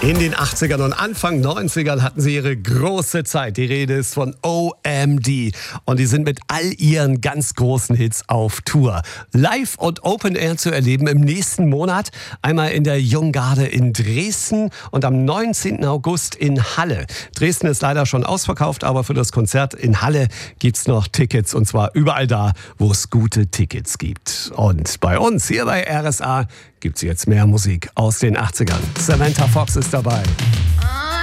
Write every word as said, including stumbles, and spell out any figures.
In den achtzigern und Anfang neunzigern hatten sie ihre große Zeit. Die Rede ist von O M D. Und die sind mit all ihren ganz großen Hits auf Tour. Live und Open Air zu erleben im nächsten Monat. Einmal in der Junggarde in Dresden und am neunzehnten August in Halle. Dresden ist leider schon ausverkauft, aber für das Konzert in Halle gibt's noch Tickets. Und zwar überall da, wo es gute Tickets gibt. Und bei uns hier bei R S A gibt's jetzt mehr Musik aus den achtzigern. Samantha Fox ist dabei.